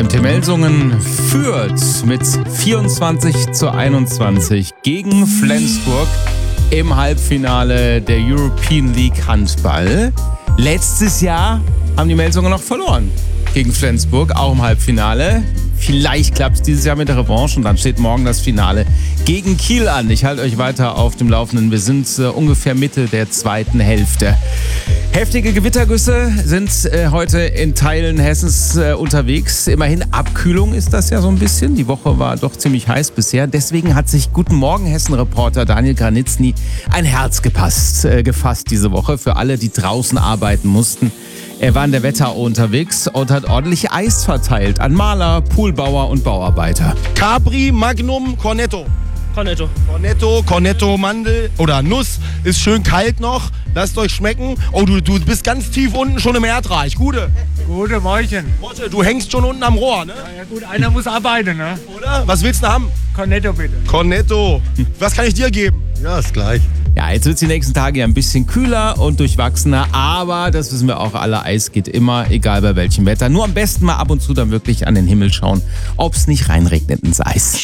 MT Melsungen führt mit 24:21 gegen Flensburg im Halbfinale der European League Handball. Letztes Jahr haben die Melsungen noch verloren gegen Flensburg, auch im Halbfinale. Vielleicht klappt es dieses Jahr mit der Revanche und dann steht morgen das Finale gegen Kiel an. Ich halte euch weiter auf dem Laufenden. Wir sind ungefähr Mitte der zweiten Hälfte. Heftige Gewittergüsse sind heute in Teilen Hessens unterwegs. Immerhin Abkühlung ist das ja so ein bisschen. Die Woche war doch ziemlich heiß bisher. Deswegen hat sich Guten Morgen Hessen-Reporter Daniel Granitzny ein Herz gefasst diese Woche für alle, die draußen arbeiten mussten. Er war in der Wetterau unterwegs und hat ordentlich Eis verteilt an Maler, Poolbauer und Bauarbeiter. Capri, Magnum, Cornetto. Cornetto, Mandel oder Nuss. Ist schön kalt noch. Lasst euch schmecken. Oh, du bist ganz tief unten schon im Erdreich. Gute Morgen. Motte, du hängst schon unten am Rohr, ne? Ja gut, einer muss arbeiten, ne? Oder? Was willst du haben? Cornetto bitte. Cornetto. Was kann ich dir geben? Ja, ist gleich. Ja, jetzt wird es die nächsten Tage ja ein bisschen kühler und durchwachsener, aber das wissen wir auch alle, Eis geht immer, egal bei welchem Wetter. Nur am besten mal ab und zu dann wirklich an den Himmel schauen, ob es nicht reinregnet ins Eis.